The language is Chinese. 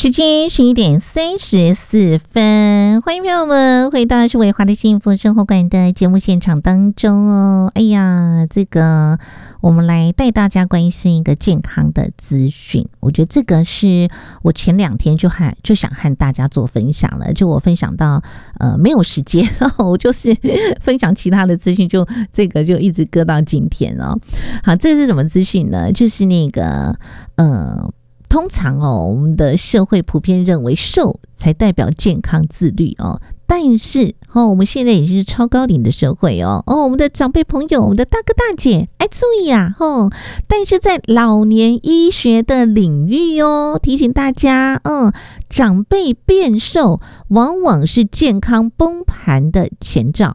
时间11:34，欢迎朋友们回到是伟华的幸福生活馆的节目现场当中哦。哎呀，这个我们来带大家关心一个健康的资讯，我觉得这个是我前2天就想和大家做分享了，就我分享到没有时间，然后我就是分享其他的资讯，就这个就一直搁到今天哦。好，这是什么资讯呢？就是那个通常我们的社会普遍认为瘦才代表健康自律哦，但是我们现在也是超高龄的社会我们的长辈朋友，我们的大哥大姐注意啊但是在老年医学的领域提醒大家长辈变瘦往往是健康崩盘的前兆